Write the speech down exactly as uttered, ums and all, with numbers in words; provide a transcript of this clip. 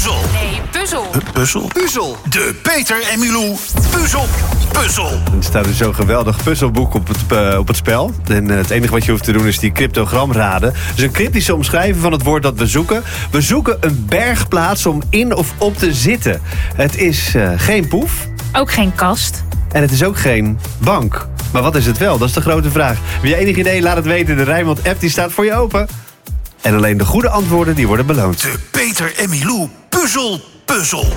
puzzel. Nee, puzzel. Huh, puzzel? Puzzel. De Peter en Milou puzzel. Puzzel. Er staat dus zo'n geweldig puzzelboek op het, uh, op het spel. En uh, het enige wat je hoeft te doen is die cryptogram raden. Dus een cryptische omschrijving van het woord dat we zoeken. We zoeken een bergplaats om in of op te zitten. Het is uh, geen poef. Ook geen kast. En het is ook geen bank. Maar wat is het wel? Dat is de grote vraag. Heb je enig idee? Laat het weten. De Rijnmond-app die staat voor je open. En alleen de goede antwoorden die worden beloond. De Peter en Milou puzzel. Puzzel.